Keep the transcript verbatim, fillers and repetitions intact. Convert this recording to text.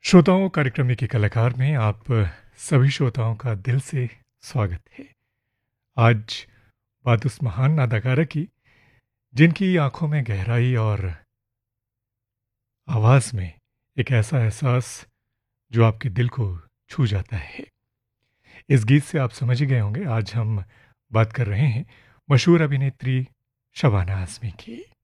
श्रोताओं, कार्यक्रम के कलाकार में आप सभी श्रोताओं का दिल से स्वागत है। आज बात उस महान अदाकारा की जिनकी आंखों में गहराई और आवाज़ में एक ऐसा एहसास जो आपके दिल को छू जाता है। इस गीत से आप समझ ही गए होंगे, आज हम बात कर रहे हैं मशहूर अभिनेत्री शबाना आज़मी की।